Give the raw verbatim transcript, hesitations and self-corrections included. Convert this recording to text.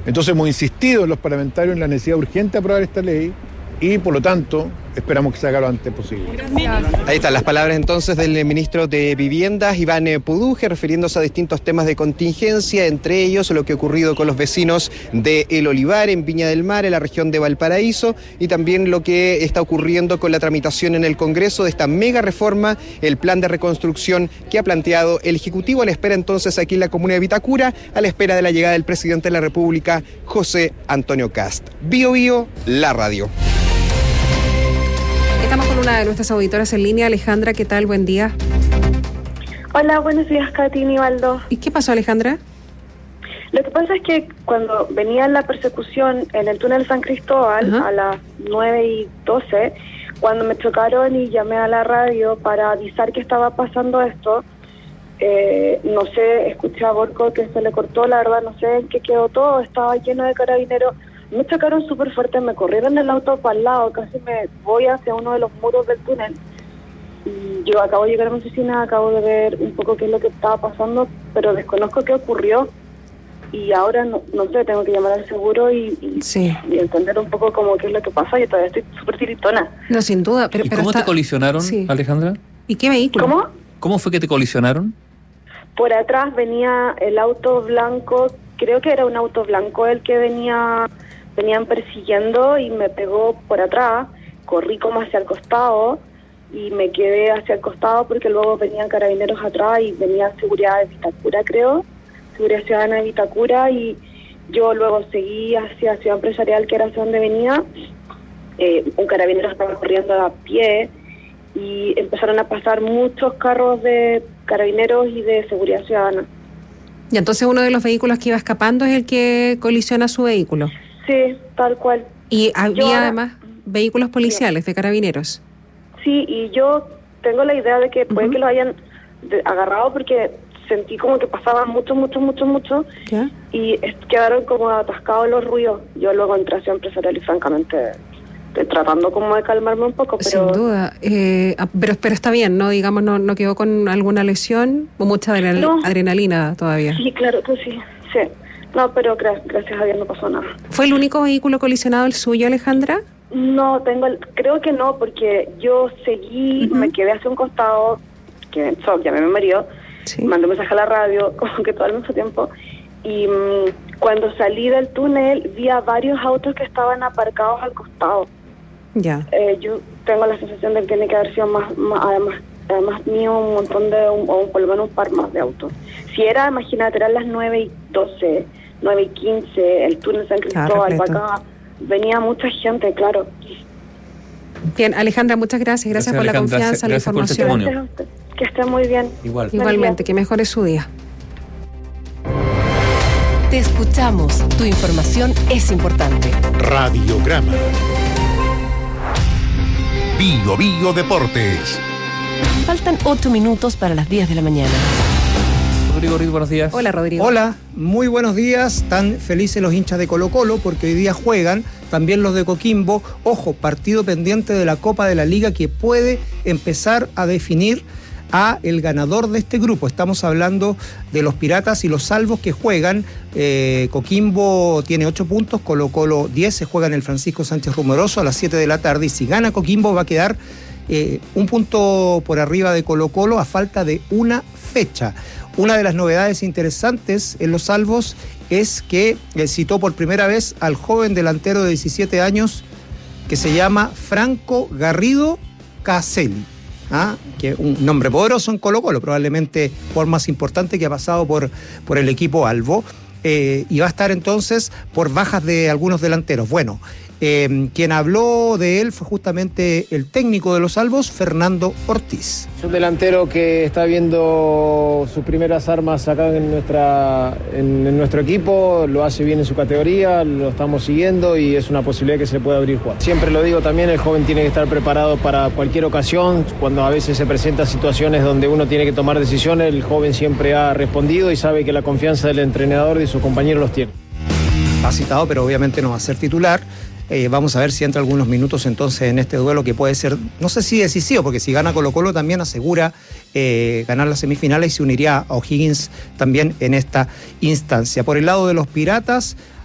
Entonces hemos insistido en los parlamentarios en la necesidad urgente de aprobar esta ley y, por lo tanto, esperamos que se haga lo antes posible. Ahí están las palabras entonces del ministro de Vivienda, Iván Puduje, refiriéndose a distintos temas de contingencia, entre ellos lo que ha ocurrido con los vecinos de El Olivar, en Viña del Mar, en la región de Valparaíso, y también lo que está ocurriendo con la tramitación en el Congreso de esta mega reforma, el plan de reconstrucción que ha planteado el Ejecutivo, a la espera entonces aquí en la comuna de Vitacura, a la espera de la llegada del presidente de la República, José Antonio Kast. Bio Bio, la radio. Estamos con una de nuestras auditoras en línea, Alejandra, ¿qué tal? Buen día. Hola, buenos días, Katy Nivaldo. ¿Y qué pasó, Alejandra? Lo que pasa es que cuando venía la persecución en el túnel San Cristóbal, ajá, a las nueve y doce, cuando me chocaron y llamé a la radio para avisar que estaba pasando esto, eh, no sé, escuché a Borco que se le cortó, la verdad, no sé en qué quedó todo, estaba lleno de carabineros. Me chocaron súper fuerte, me corrieron el auto para el lado, casi me voy hacia uno de los muros del túnel. Y yo acabo de llegar a mi oficina, acabo de ver un poco qué es lo que estaba pasando, pero desconozco qué ocurrió. Y ahora, no, no sé, tengo que llamar al seguro y, y, sí. y entender un poco cómo qué es lo que pasa. Yo todavía estoy súper tiritona. No, sin duda. Pero, ¿Y pero cómo está... te colisionaron, sí. Alejandra? ¿Y qué vehículo? ¿Cómo? ¿Cómo fue que te colisionaron? Por atrás venía el auto blanco, creo que era un auto blanco el que venía... venían persiguiendo y me pegó por atrás, corrí como hacia el costado y me quedé hacia el costado porque luego venían carabineros atrás y venía seguridad de Vitacura, creo, seguridad ciudadana de Vitacura, y yo luego seguí hacia Ciudad Empresarial, que era hacia donde venía. Eh, un carabinero estaba corriendo a pie y empezaron a pasar muchos carros de carabineros y de seguridad ciudadana. Y entonces uno de los vehículos que iba escapando es el que colisiona su vehículo. Sí, tal cual. Y había yo, además vehículos policiales, sí, de carabineros. Sí, y yo tengo la idea de que puede uh-huh. que lo hayan de, agarrado porque sentí como que pasaban mucho, mucho, mucho, mucho. ¿Ya? Y es, quedaron como atascados los ruidos. Yo luego entré a Ciudad Empresarial y francamente estoy tratando como de calmarme un poco, pero... Sin duda, eh, pero, pero está bien, ¿no? Digamos, no, no quedó con alguna lesión o mucha adrenal- no. adrenalina todavía. Sí, claro que sí, sí. No, pero gra- gracias a Dios no pasó nada. ¿Fue el único vehículo colisionado el suyo, Alejandra? No, tengo el, creo que no, porque yo seguí, uh-huh. me quedé hacia un costado, que so, ya me murió, sí. mandé un mensaje a la radio, como que todo al mismo tiempo, y mmm, cuando salí del túnel vi a varios autos que estaban aparcados al costado. Ya. Eh, yo tengo la sensación de que tiene que haber sido más, más además, además mío un montón de, un, o por lo menos un par más de autos. Si era, imagínate, eran las nueve y doce, nueve y quince, el túnel San Cristóbal, para acá, venía mucha gente, claro. Bien, Alejandra, muchas gracias, gracias, gracias por Alejandra, la confianza, gracias, la gracias información. Por el testimonio. Que esté muy bien. Igual. Igualmente, que mejore su día. Te escuchamos, tu información es importante. Radiograma. Bio Bio Deportes. Faltan ocho minutos para las diez de la mañana. Rodrigo Ruiz, buenos días. Hola, Rodrigo. Hola, muy buenos días. Están felices los hinchas de Colo-Colo porque hoy día juegan también los de Coquimbo. Ojo, partido pendiente de la Copa de la Liga que puede empezar a definir a el ganador de este grupo. Estamos hablando de los Piratas y los Salvos que juegan. Eh, Coquimbo tiene ocho puntos, Colo-Colo diez. Se juega en el Francisco Sánchez Rumoroso a las siete de la tarde. Y si gana Coquimbo va a quedar eh, un punto por arriba de Colo-Colo a falta de una fecha. Una de las novedades interesantes en los Salvos es que citó por primera vez al joven delantero de diecisiete años que se llama Franco Garrido Caselli. ¿Ah? Que un nombre poderoso en Colo-Colo, probablemente por más importante que ha pasado por, por el equipo Albo, eh, y va a estar entonces por bajas de algunos delanteros. Bueno, eh, quien habló de él fue justamente el técnico de los Albos, Fernando Ortiz. Es un delantero que está viendo sus primeras armas acá en, nuestra, en, en nuestro equipo, lo hace bien en su categoría, lo estamos siguiendo y es una posibilidad que se pueda abrir jugar. Siempre lo digo también, el joven tiene que estar preparado para cualquier ocasión, cuando a veces se presentan situaciones donde uno tiene que tomar decisiones, el joven siempre ha respondido y sabe que la confianza del entrenador y de sus compañeros los tiene. Ha citado, pero obviamente no va a ser titular. Eh, vamos a ver si entra algunos minutos entonces en este duelo que puede ser, no sé si decisivo, porque si gana Colo-Colo también asegura eh, ganar las semifinales y se uniría a O'Higgins también en esta instancia. Por el lado de los Piratas,